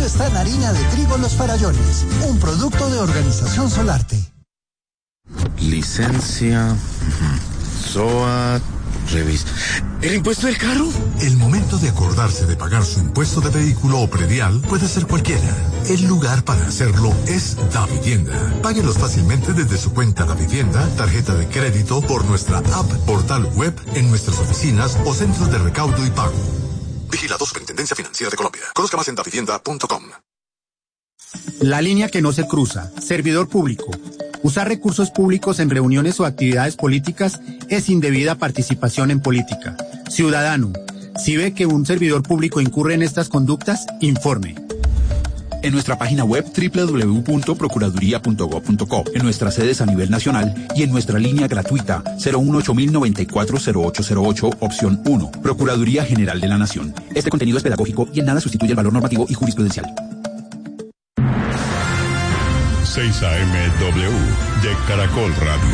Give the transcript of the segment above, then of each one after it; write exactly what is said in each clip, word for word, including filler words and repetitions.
está en harina de trigo Los Farallones, un producto de Organización Solarte. Licencia, S O A, revista. ¿El impuesto del carro? El momento de acordarse de pagar su impuesto de vehículo o predial puede ser cualquiera. El lugar para hacerlo es Davivienda. Páguelos fácilmente desde su cuenta Davivienda, tarjeta de crédito, por nuestra app, portal web, en nuestras oficinas o centros de recaudo y pago. Vigilado Superintendencia Financiera de Colombia. Conozca más en davivienda punto com. La línea que no se cruza. Servidor público. Usar recursos públicos en reuniones o actividades políticas es indebida participación en política. Ciudadano, si ve que un servidor público incurre en estas conductas, informe. En nuestra página web doble u doble u doble u punto procuraduría punto gob punto co, en nuestras sedes a nivel nacional y en nuestra línea gratuita cero uno ocho mil noventa y cuatro cero ocho cero ocho, opción uno. Procuraduría General de la Nación. Este contenido es pedagógico y en nada sustituye el valor normativo y jurisprudencial. seis A M W de Caracol Radio.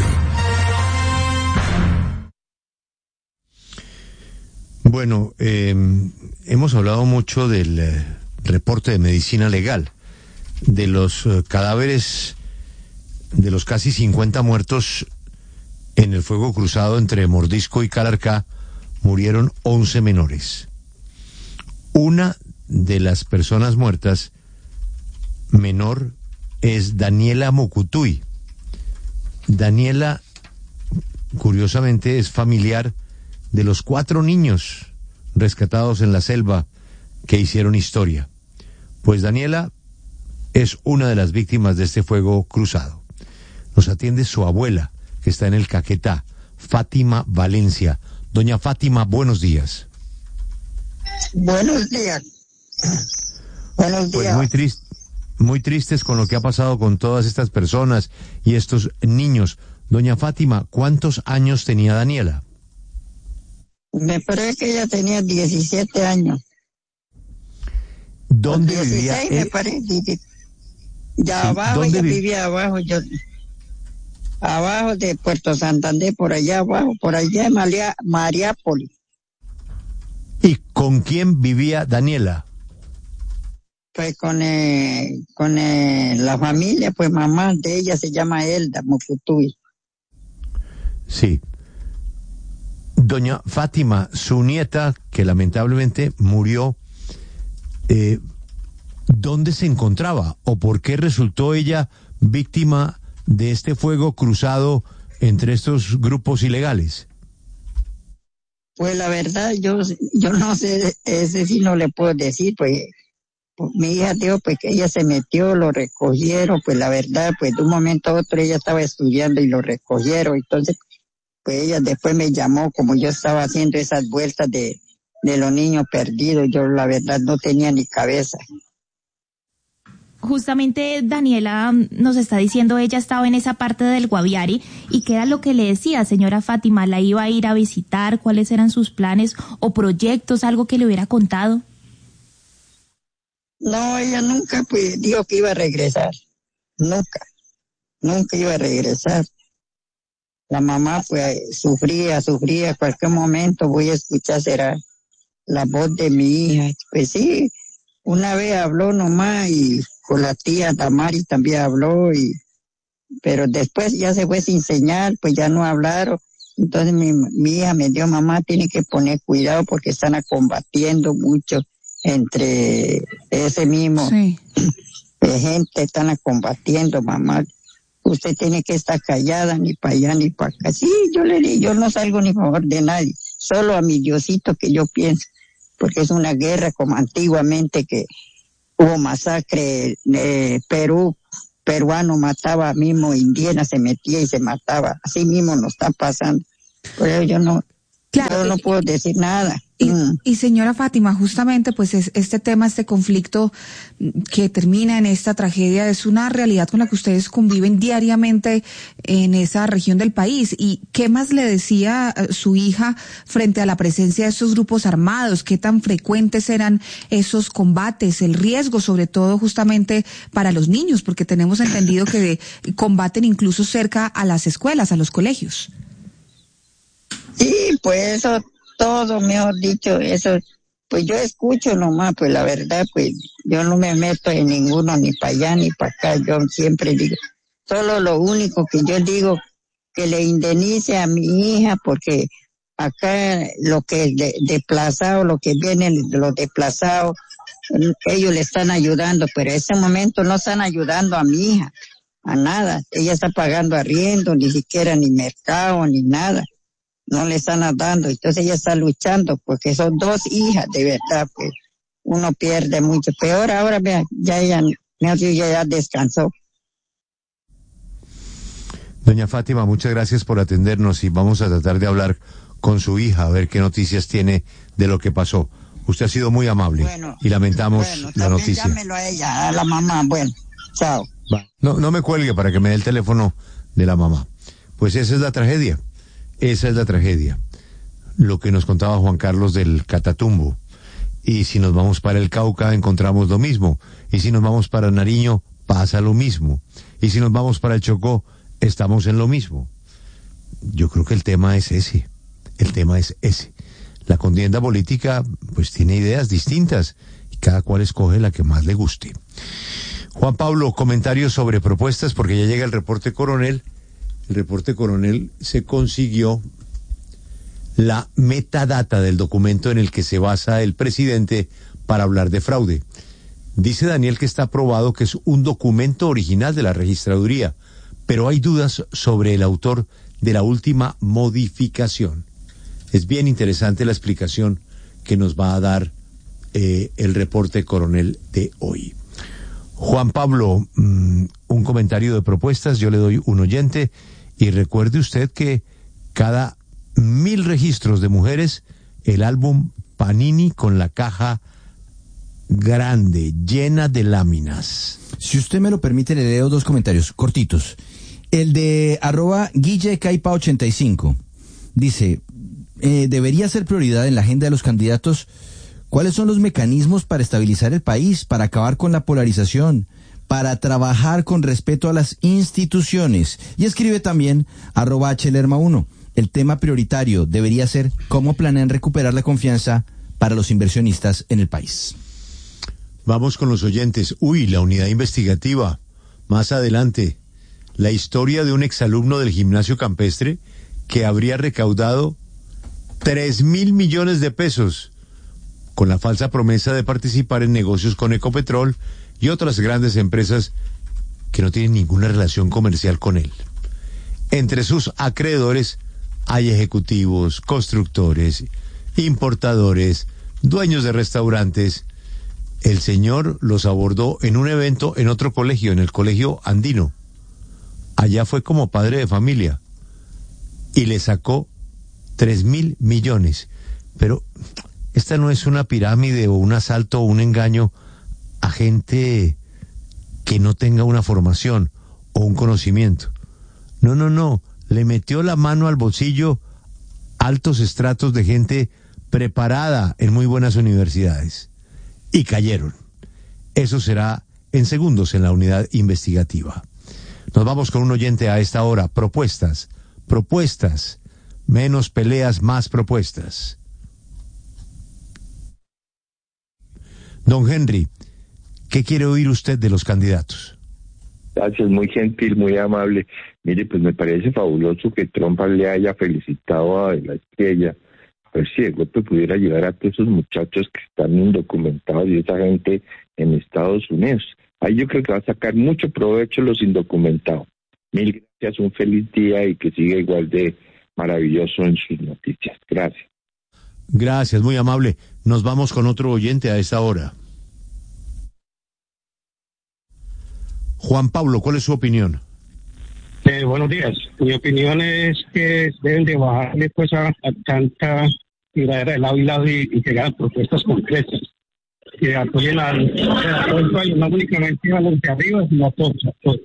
Bueno, eh, hemos hablado mucho del eh, reporte de medicina legal, de los eh, cadáveres, de los casi cincuenta muertos en el fuego cruzado entre Mordisco y Calarcá. Murieron once menores. Una de las personas muertas, menor, es Daniela Mocutuy. Daniela, curiosamente, es familiar de los cuatro niños rescatados en la selva que hicieron historia. Pues Daniela es una de las víctimas de este fuego cruzado. Nos atiende su abuela, que está en el Caquetá, Fátima Valencia. Doña Fátima, buenos días. Buenos días. Buenos días. Pues muy triste. Muy tristes con lo que ha pasado con todas estas personas y estos niños. Doña Fátima, ¿cuántos años tenía Daniela? Me parece que ella tenía diecisiete años. ¿Dónde dieciséis, vivía? Me Eh, parece. Ya sí, abajo, ¿dónde ella vi- vivía abajo, yo abajo de Puerto Santander, por allá abajo, por allá en María, Mariápolis. ¿Y con quién vivía Daniela? Pues con eh, con eh, la familia, pues mamá de ella se llama Elda Mocutuy. Sí. Doña Fátima, su nieta, que lamentablemente murió, eh, ¿dónde se encontraba? ¿O por qué resultó ella víctima de este fuego cruzado entre estos grupos ilegales? Pues la verdad, yo yo no sé, ese sí no le puedo decir, pues, pues mi hija dijo pues que ella se metió, lo recogieron, pues la verdad, pues de un momento a otro ella estaba estudiando y lo recogieron, entonces pues ella después me llamó, como yo estaba haciendo esas vueltas de, de los niños perdidos, yo la verdad no tenía ni cabeza. Justamente Daniela nos está diciendo, ella estaba en esa parte del Guaviare, y qué era lo que le decía, señora Fátima, ¿la iba a ir a visitar? ¿Cuáles eran sus planes o proyectos, algo que le hubiera contado? No, ella nunca pues dijo que iba a regresar, nunca, nunca iba a regresar. La mamá pues sufría, sufría, cualquier momento voy a escuchar será la voz de mi hija. Pues sí, una vez habló nomás y con la tía Tamari también habló, y pero después ya se fue sin señal, pues ya no hablaron. Entonces mi, mi hija me dio, mamá, tiene que poner cuidado porque están combatiendo mucho entre ese mismo Sí. de gente, están combatiendo, mamá. Usted tiene que estar callada, ni para allá ni para acá. Sí, yo le di, yo no salgo ni a favor de nadie, solo a mi Diosito que yo pienso, porque es una guerra como antiguamente que hubo masacre, eh, Perú, peruano mataba mismo, indígena se metía y se mataba, así mismo nos está pasando. Por eso yo no, Claro, yo no y- puedo decir nada. Y, Mm. y señora Fátima, justamente pues es, este tema, este conflicto mm, que termina en esta tragedia es una realidad con la que ustedes conviven diariamente en esa región del país. ¿Y qué más le decía eh, su hija frente a la presencia de estos grupos armados? ¿Qué tan frecuentes eran esos combates? El riesgo, sobre todo justamente para los niños, porque tenemos entendido que combaten incluso cerca a las escuelas, a los colegios. Sí, pues eso, todo, mejor dicho, eso, Pues yo escucho nomás, pues la verdad, pues yo no me meto en ninguno, ni para allá ni para acá. Yo siempre digo, solo lo único que yo digo, que le indemnice a mi hija, porque acá lo que es de, desplazado, lo que vienen los desplazados, ellos le están ayudando, pero en ese momento no están ayudando a mi hija, a nada. Ella está pagando arriendo, ni siquiera ni mercado, ni nada. No le están dando, entonces ella está luchando, porque son dos hijas, de verdad, pues uno pierde mucho. Peor ahora, vea, ya ella, ya, ya descansó. Doña Fátima, muchas gracias por atendernos y vamos a tratar de hablar con su hija, a ver qué noticias tiene de lo que pasó. Usted ha sido muy amable, bueno, y lamentamos bueno, la noticia. Llámelo a ella, a la mamá. Bueno, chao. No, no me cuelgue para que me dé el teléfono de la mamá. Pues esa es la tragedia, esa es la tragedia. Lo que nos contaba Juan Carlos del Catatumbo. Y si nos vamos para el Cauca encontramos lo mismo. Y si nos vamos para Nariño pasa lo mismo. Y si nos vamos para el Chocó estamos en lo mismo. Yo creo que el tema es ese. El tema es ese. La contienda política pues tiene ideas distintas y cada cual escoge la que más le guste. Juan Pablo, comentarios sobre propuestas, porque ya llega el reporte coronel. El reporte coronel se consiguió la metadata del documento en el que se basa el presidente para hablar de fraude. Dice Daniel que está aprobado, que es un documento original de la registraduría, pero hay dudas sobre el autor de la última modificación. Es bien interesante la explicación que nos va a dar eh, el reporte coronel de hoy. Juan Pablo, mmm, un comentario de propuestas, yo le doy un oyente, y recuerde usted que cada mil registros de mujeres, el álbum Panini con la caja grande, llena de láminas. Si usted me lo permite, le leo dos comentarios cortitos. El de arroba Guille Caipa ochenta y cinco dice, eh, debería ser prioridad en la agenda de los candidatos. ¿Cuáles son los mecanismos para estabilizar el país, para acabar con la polarización, para trabajar con respeto a las instituciones? Y escribe también arroba Hlerma uno. El tema prioritario debería ser cómo planean recuperar la confianza para los inversionistas en el país. Vamos con los oyentes. Uy, la unidad investigativa. Más adelante, la historia de un exalumno del gimnasio campestre que habría recaudado tres mil millones de pesos con la falsa promesa de participar en negocios con Ecopetrol y otras grandes empresas que no tienen ninguna relación comercial con él. Entre sus acreedores hay ejecutivos, constructores, importadores, dueños de restaurantes. El señor los abordó en un evento en otro colegio, en el colegio andino. Allá fue como padre de familia y le sacó tres mil millones. Pero esta no es una pirámide o un asalto o un engaño a gente que no tenga una formación o un conocimiento. No, no, no. Le metió la mano al bolsillo altos estratos de gente preparada en muy buenas universidades. Y cayeron. Eso será en segundos en la unidad investigativa. Nos vamos con un oyente a esta hora. Propuestas, propuestas, menos peleas, más propuestas. Don Henry, ¿qué quiere oír usted de los candidatos? Gracias, muy gentil, muy amable. Mire, pues me parece fabuloso que Trump le haya felicitado a la estrella. A ver si el golpe pudiera ayudar a todos esos muchachos que están indocumentados y esa gente en Estados Unidos. Ahí yo creo que va a sacar mucho provecho los indocumentados. Mil gracias, un feliz día y que siga igual de maravilloso en sus noticias. Gracias. Gracias, muy amable. Nos vamos con otro oyente a esta hora. Juan Pablo, ¿cuál es su opinión? Eh, buenos días. Mi opinión es que deben de bajarle pues a, a tanta tiradera de lado y lado y, y llegar a propuestas concretas que apoyen al, al país, no únicamente a los de arriba, sino a todos, a todos.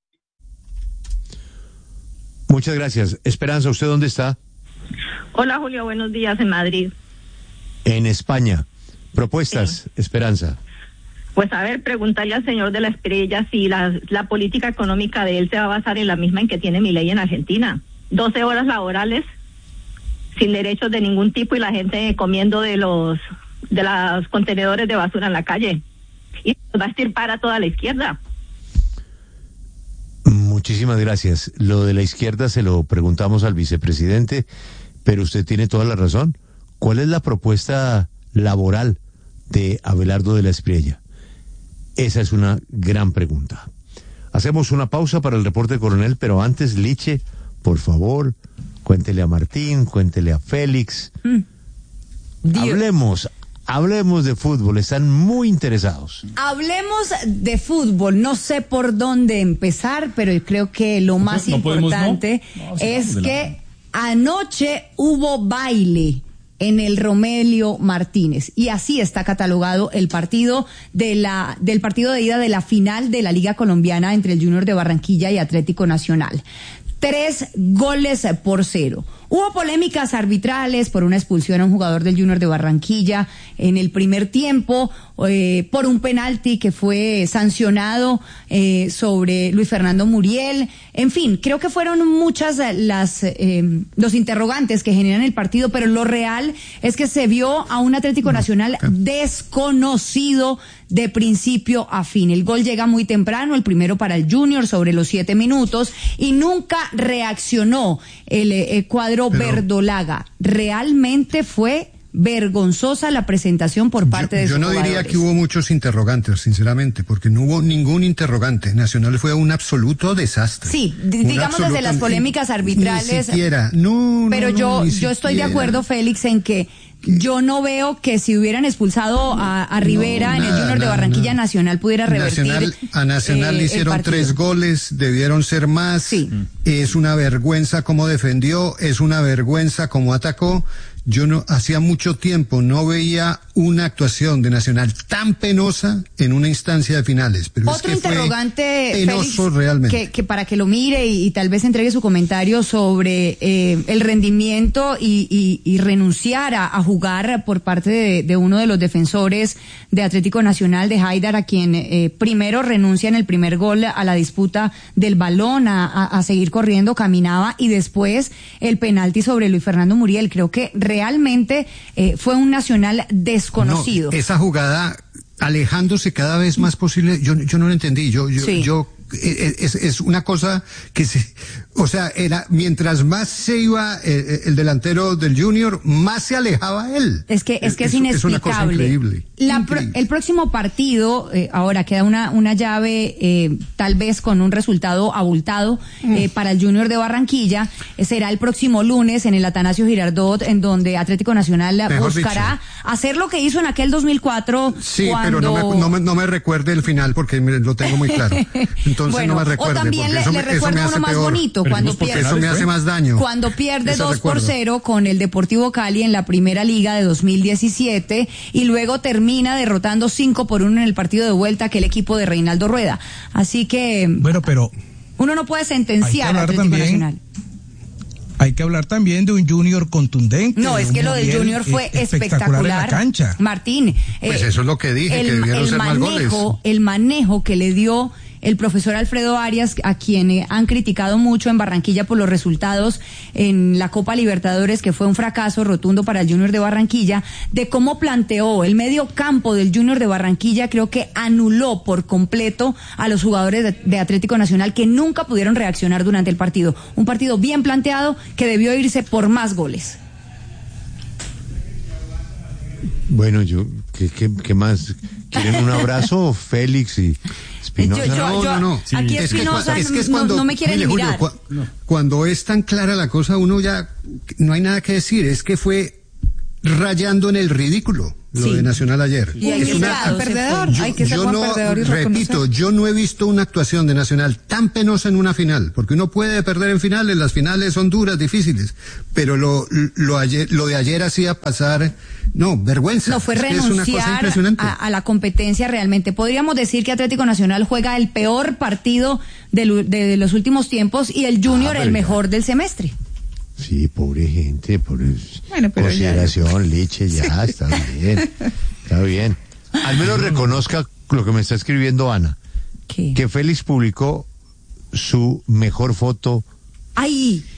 Muchas gracias. Esperanza, ¿usted dónde está? Hola Julio, buenos días, en Madrid. En España. Propuestas, sí. Esperanza. Pues a ver, preguntarle al señor de la estrella si la, la política económica de él se va a basar en la misma en que tiene Milei en Argentina. doce horas laborales, sin derechos de ningún tipo y la gente comiendo de los de los contenedores de basura en la calle. Y va a estirpar a toda la izquierda. Muchísimas gracias. Lo de la izquierda se lo preguntamos al vicepresidente, pero usted tiene toda la razón. ¿Cuál es la propuesta laboral de Abelardo de la Espriella? Esa es una gran pregunta. Hacemos una pausa para el reporte, coronel, pero antes, Liche, por favor, cuéntele a Martín, cuéntele a Félix. Mm. Hablemos, hablemos de fútbol, están muy interesados. Hablemos de fútbol, no sé por dónde empezar, pero creo que lo más no, no importante podemos, no. No, es que anoche hubo baile en el Romelio Martínez, y así está catalogado el partido de la del partido de ida de la final de la Liga Colombiana entre el Junior de Barranquilla y Atlético Nacional. Tres goles por cero. Hubo polémicas arbitrales por una expulsión a un jugador del Junior de Barranquilla en el primer tiempo, eh, por un penalti que fue sancionado eh, sobre Luis Fernando Muriel. En fin, creo que fueron muchas las eh, los interrogantes que generan el partido, pero lo real es que se vio a un Atlético Nacional desconocido de principio a fin. El gol llega muy temprano, el primero para el Junior sobre los siete minutos, y nunca reaccionó el, el cuadro Pero, verdolaga. Realmente fue vergonzosa la presentación por parte yo, de sus Yo no jugadores. diría que hubo muchos interrogantes, sinceramente, porque no hubo ningún interrogante. Nacional fue un absoluto desastre. Sí, digamos absoluto, desde las polémicas arbitrales. Ni siquiera, no, Pero no, yo, no, yo estoy de acuerdo, Félix, en que yo no veo que si hubieran expulsado a, a Rivera no, nada, en el Junior nada, de Barranquilla, nada. Nacional pudiera revertir. Nacional, a Nacional eh, le hicieron tres goles, debieron ser más. Sí. Es una vergüenza cómo defendió, es una vergüenza cómo atacó. Yo no hacía mucho tiempo no veía una actuación de Nacional tan penosa en una instancia de finales. Pero Otro es que interrogante, fue penoso Félix, realmente. Que, que para que lo mire y, y tal vez entregue su comentario sobre eh, el rendimiento y, y, y renunciar a, a jugar por parte de, de uno de los defensores de Atlético Nacional, de Haidar, a quien eh, primero renuncia en el primer gol a la disputa del balón, a, a, a seguir corriendo, caminaba, y después el penalti sobre Luis Fernando Muriel. Creo que realmente eh, fue un Nacional desconocido. No, esa jugada alejándose cada vez más posible, yo yo no lo entendí. Yo yo sí. yo es, es una cosa que se, o sea, era mientras más se iba el, el delantero del Junior, más se alejaba él. Es que es que es, es inexplicable. Es una cosa increíble. La increíble. Pro, el próximo partido, eh, ahora queda una una llave, eh, tal vez con un resultado abultado eh, mm. para el Junior de Barranquilla. Eh, será el próximo lunes en el Atanasio Girardot, en donde Atlético Nacional Mejor buscará dicho. hacer lo que hizo en aquel dos mil cuatro. Sí, cuando... pero no me, no, me, no me recuerde el final porque me, lo tengo muy claro. Entonces bueno, no me recuerde. O también le, eso, le recuerda uno más peor. bonito, cuando pierde, eso me hace más daño. Cuando pierde eso dos recuerdo. por cero con el Deportivo Cali en la Primera Liga de dos mil diecisiete, y luego termina derrotando cinco por uno en el partido de vuelta aquel equipo de Reinaldo Rueda. Así que bueno, pero uno no puede sentenciar a Atlético también, Nacional. Hay que hablar también de un Junior contundente. No, es que lo del Junior fue espectacular, espectacular en la cancha. Martín. Pues eh, eso es lo que dije, el, que debieron ser manejo, más goles. El manejo que le dio el profesor Alfredo Arias, a quien eh, han criticado mucho en Barranquilla por los resultados en la Copa Libertadores, que fue un fracaso rotundo para el Junior de Barranquilla, de cómo planteó el medio campo del Junior de Barranquilla, creo que anuló por completo a los jugadores de, de Atlético Nacional, que nunca pudieron reaccionar durante el partido. Un partido bien planteado que debió irse por más goles. Bueno, yo, ¿qué, qué, qué más? ¿Quieren un abrazo, Félix y Espinosa? Yo, yo, no, yo, no, no. Sí. Aquí Espinosa es, es, que es cuando, no, no me quieren mire, mirar. Julio, cu no. Cuando es tan clara la cosa, uno ya no hay nada que decir. Es que fue rayando en el ridículo lo sí. de Nacional ayer. Y hay es que una, ser perdedor. Yo, hay que ser yo no, perdedor y repito, yo no he visto una actuación de Nacional tan penosa en una final, porque uno puede perder en finales, las finales son duras, difíciles, pero lo, lo, ayer, lo de ayer hacía pasar, no, vergüenza. No, fue es renunciar es una cosa impresionante. A, a la competencia realmente. Podríamos decir que Atlético Nacional juega el peor partido de, de, de los últimos tiempos y el Junior ah, el mejor ya. del semestre. Sí, pobre gente, pobre bueno, pero consideración, ya... Liche, ya, está bien, está bien. Al menos reconozca lo que me está escribiendo Ana, ¿Qué? que Félix publicó su mejor foto Ay,